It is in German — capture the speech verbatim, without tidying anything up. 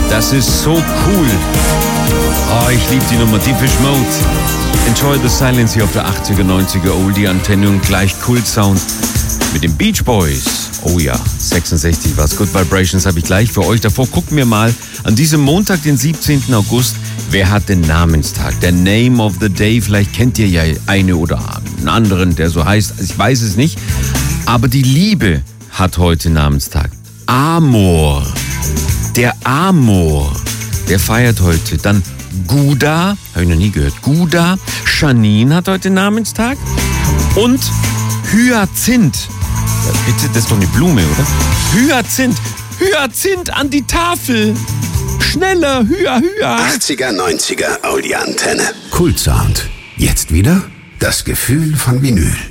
Das ist so cool. Oh, ich liebe die Nummer. Depeche Mode. Enjoy the Silence hier auf der achtziger, neunziger Oldie-Antenne und gleich Kult-Sound mit den Beach Boys. Oh ja, sechsundsechzig war's. Good Vibrations habe ich gleich für euch. Davor gucken wir mal an diesem Montag, den siebzehnten August. Wer hat den Namenstag? Der Name of the Day. Vielleicht kennt ihr ja eine oder einen anderen, der so heißt. Ich weiß es nicht. Aber die Liebe hat heute Namenstag. Amor. Der Amor. Der feiert heute. Dann Guda. Habe ich noch nie gehört. Guda. Janine hat heute Namenstag. Und Hyazinth. Ja, bitte, das ist doch eine Blume, oder? Hyazinth. Hyazinth an die Tafel. Schneller, Hya, Hya. achtziger, neunziger Audi-Antenne. Kult-Sound. Jetzt wieder das Gefühl von Vinyl.